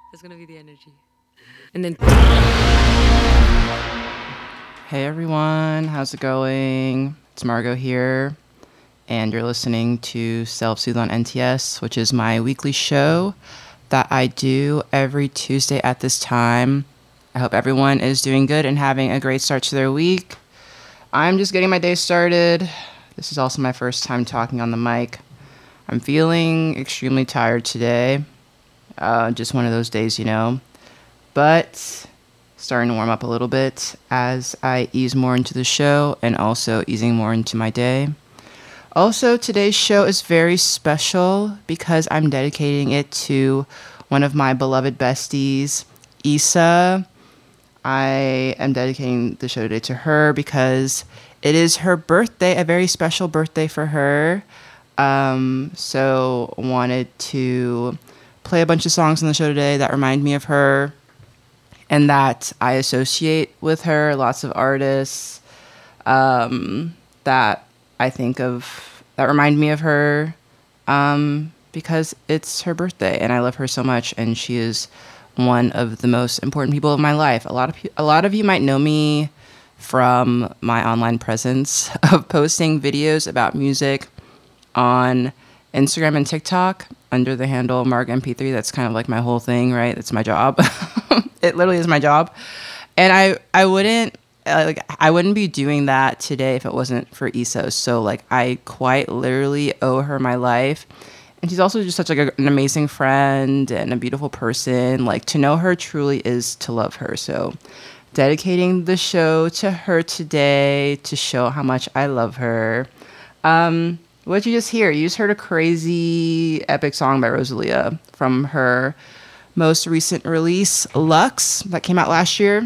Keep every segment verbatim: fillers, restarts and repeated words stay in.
That's gonna be the energy. And then. Hey everyone, how's it going? It's Margot here, and you're listening to Self Soothe on N T S, which is my weekly show that I do every Tuesday at this time. I hope everyone is doing good and having a great start to their week. I'm just getting my day started. This is also my first time talking on the mic. I'm feeling extremely tired today. Uh, just one of those days, you know. But starting to warm up a little bit as I ease more into the show and also easing more into my day. Also, today's show is very special because I'm dedicating it to one of my beloved besties, Issa. I am dedicating the show today to her because it is her birthday, a very special birthday for her. Um, so wanted to play a bunch of songs on the show today that remind me of her and that I associate with her. Lots of artists um, that I think of that remind me of her um, because it's her birthday and I love her so much, and she is one of the most important people of my life. A lot of a lot of you might know me from my online presence of posting videos about music on Instagram and TikTok under the handle Marg M P three. That's kind of like my whole thing, right? That's my job. It literally is my job. And I I wouldn't uh, like I wouldn't be doing that today if it wasn't for Issa. So like I quite literally owe her my life. And she's also just such like a, an amazing friend and a beautiful person. Like, to know her truly is to love her. So dedicating the show to her today to show how much I love her. Um, what did you just hear? You just heard a crazy epic song by Rosalia from her most recent release, Lux, that came out last year.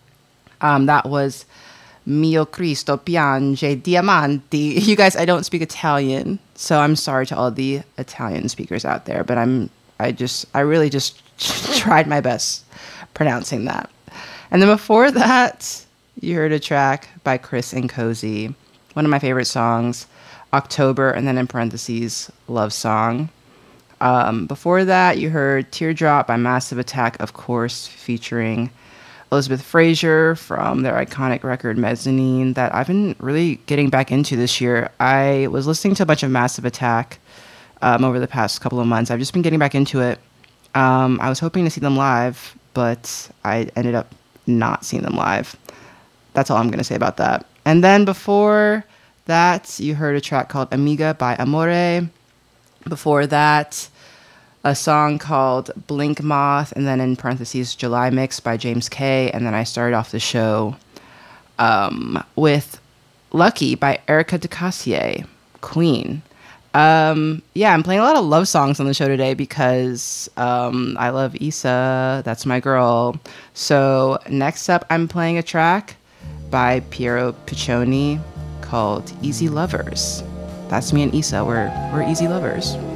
Um, that was Mio Cristo Piange Diamanti. You guys, I don't speak Italian, so I'm sorry to all the Italian speakers out there, but I'm, I just, I really just tried my best pronouncing that. And then before that, you heard a track by Chris and Cozy, one of my favorite songs, October, and then in parentheses, Love Song. Um, before that, you heard Teardrop by Massive Attack, of course, featuring Elizabeth Fraser from their iconic record Mezzanine that I've been really getting back into this year. I was listening to a bunch of Massive Attack um, over the past couple of months. I've just been getting back into it. Um, I was hoping to see them live, but I ended up not seeing them live. That's all I'm going to say about that. And then before that, you heard a track called Amiga by Amore. Before that, a song called Blink Moth, and then in parentheses, July Mix by James K. And then I started off the show um, with Lucky by Erica DeCassier, Queen. Um, yeah, I'm playing a lot of love songs on the show today because um, I love Issa. That's my girl. So next up, I'm playing a track by Piero Piccioni called Easy Lovers. That's me and Issa. We're, we're easy lovers.